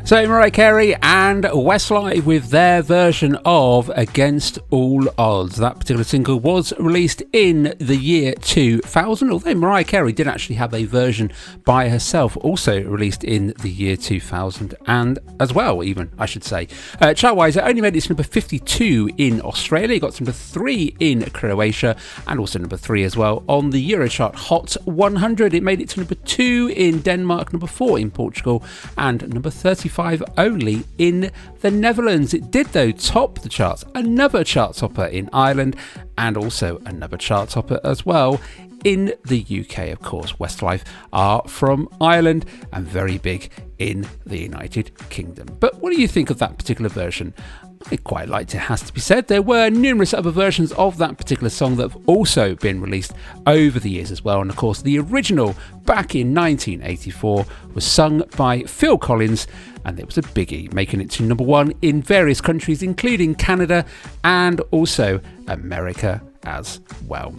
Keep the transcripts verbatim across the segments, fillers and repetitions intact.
So Mariah Carey and Westlife with their version of Against All Odds. That particular single was released in the year two thousand, although Mariah Carey did actually have a version by herself, also released in the year two thousand, and as well, even, I should say. Uh, chart-wise, it only made it to number fifty-two in Australia, it got to number three in Croatia, and also number three as well on the Eurochart Hot one hundred. It made it to number two in Denmark, number four in Portugal, and number thirty-five only in the Netherlands. It did, though, top the charts, another chart topper in Ireland, and also another chart topper as well in the U K. Of course, Westlife are from Ireland and very big in the United Kingdom. But what do you think of that particular version? I quite liked it, has to be said. There were numerous other versions of that particular song that have also been released over the years as well. And of course, the original back in nineteen eighty-four was sung by Phil Collins, and it was a biggie, making it to number one in various countries, including Canada and also America as well.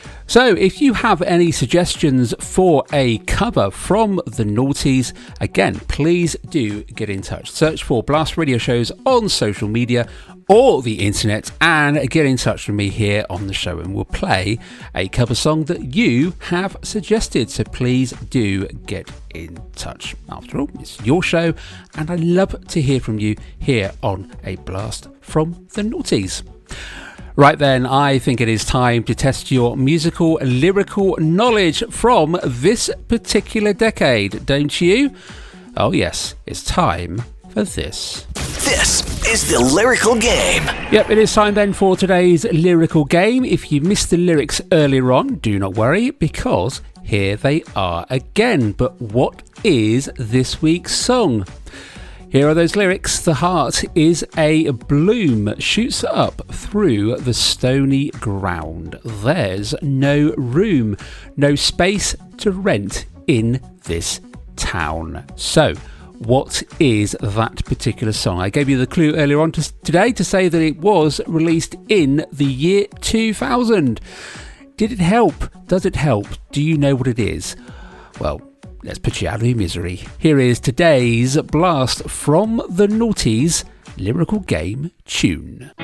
So if you have any suggestions for a cover from the Naughties, again, please do get in touch. Search for Blast Radio Shows on social media or the internet and get in touch with me here on the show, and we'll play a cover song that you have suggested. So please do get in touch. After all, it's your show, and I love to hear from you here on A Blast from the Naughties. Right then, I think it is time to test your musical lyrical knowledge from this particular decade, don't you? Oh yes, it's time for this. This is the Lyrical Game. Yep, it is time then for today's Lyrical Game. If you missed the lyrics earlier on, do not worry, because here they are again. But what is this week's song? Here are those lyrics. The heart is a bloom, shoots up through the stony ground. There's no room, no space to rent in this town. So, what is that particular song? I gave you the clue earlier on to, today to say that it was released in the year two thousand. Did it help? Does it help? Do you know what it is? Well, let's put you out of your misery. Here is today's blast from the Naughties Lyrical Game tune.